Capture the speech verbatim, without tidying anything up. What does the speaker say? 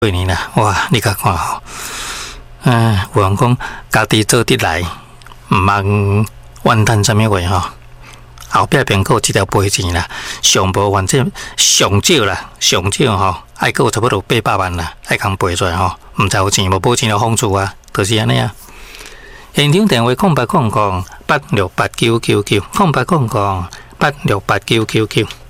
过年啦，哇！你甲看吼，嗯，有人讲家己做得来，毋茫怨叹啥物话吼。后壁边有一条赔钱啦，上无反正上少啦，上少吼，爱有差不多八百万啦，爱共赔出来吼，毋知有钱无？无钱就封厝啊，就是安尼啊。现场电话空八空空八六八九九九，空八空空八六八九九九。